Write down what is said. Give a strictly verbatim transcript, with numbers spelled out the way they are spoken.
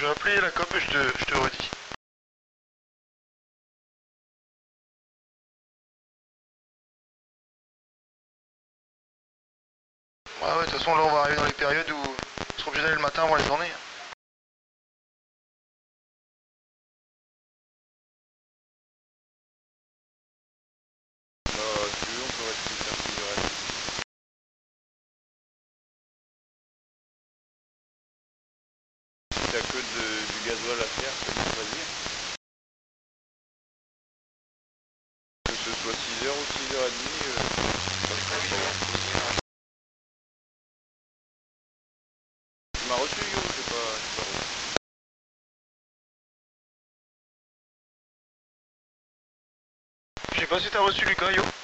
je vais appeler la cop et je te, je te redis. Ouais, ouais, de toute façon, là, on va arriver dans les périodes où on sera obligé d'aller le matin avant les journées. Euh, si tu veux, on peut rester faire six heures trente. Si t'as que de, du gasoil à faire, c'est bon, vas-y. Que ce soit six heures ou six heures trente, euh, ça se passe pas. Tu m'as reçu, Guillaume? Je sais pas, je sais pas reçu. Je sais pas si t'as reçu Lucas, yo.